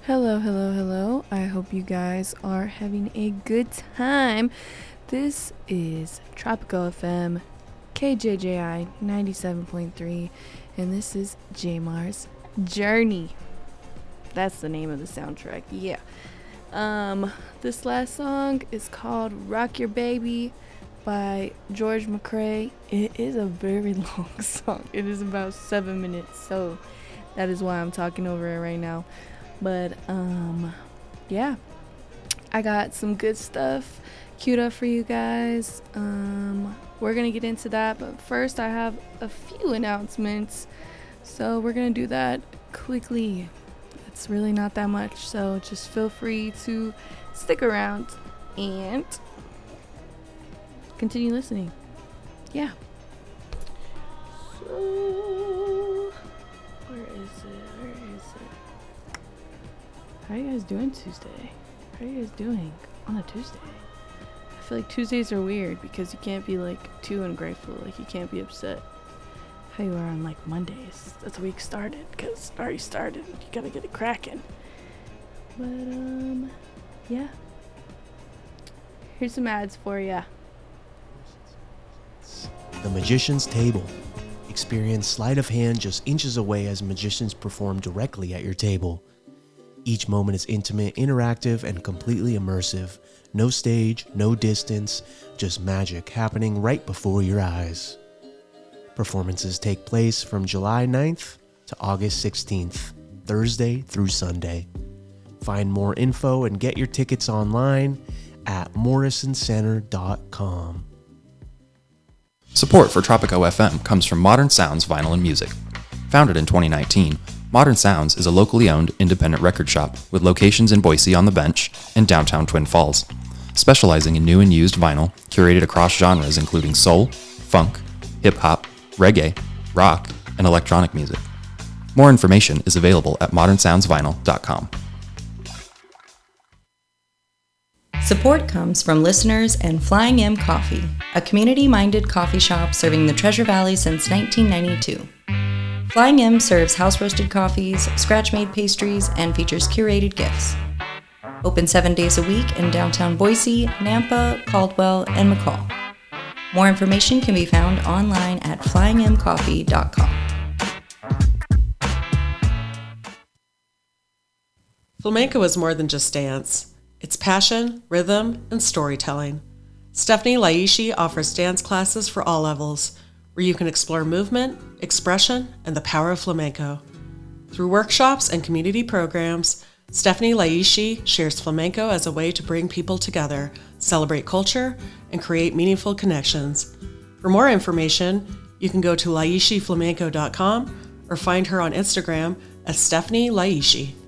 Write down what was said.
Hello, hello, hello. I hope you guys are having a good time. This is Tropical FM, KJJI 97.3, and this is Jamar's Journey. That's the name of the soundtrack, yeah. This last song is called Rock Your Baby by George McCrae. It is a very long song. It is about 7 minutes, so that is why I'm talking over it right now. But yeah, I got some good stuff queued up for you guys. We're gonna get into that, but first I have a few announcements, so we're gonna do that quickly. It's really not that much, so just feel free to stick around and continue listening. Yeah. So where is it? How are you guys doing Tuesday? How are you guys doing on a Tuesday? I feel like Tuesdays are weird because you can't be like too ungrateful. Like you can't be upset how you are on like Mondays. That's the week started because it already started. You gotta get it cracking. But yeah. Here's some ads for ya. The Magician's Table. Experience sleight of hand just inches away as magicians perform directly at your table. Each moment is intimate, interactive, and completely immersive. No stage, no distance, just magic happening right before your eyes. Performances take place from July 9th to August 16th, Thursday through Sunday. Find more info and get your tickets online at morrisoncenter.com. Support for Tropico FM comes from Modern Sounds Vinyl and Music. Founded in 2019, Modern Sounds is a locally owned independent record shop with locations in Boise on the Bench and downtown Twin Falls, specializing in new and used vinyl curated across genres including soul, funk, hip-hop, reggae, rock, and electronic music. More information is available at modernsoundsvinyl.com. Support comes from listeners and Flying M Coffee, a community-minded coffee shop serving the Treasure Valley since 1992. Flying M serves house-roasted coffees, scratch-made pastries, and features curated gifts. Open 7 days a week in downtown Boise, Nampa, Caldwell, and McCall. More information can be found online at flyingmcoffee.com. Flamenco is more than just dance. It's passion, rhythm, and storytelling. Stephanie Laishi offers dance classes for all levels, where you can explore movement, expression, and the power of flamenco. Through workshops and community programs, Stephanie Laishi shares flamenco as a way to bring people together, celebrate culture, and create meaningful connections. For more information, you can go to laishiflamenco.com or find her on Instagram at Stephanie Laishi.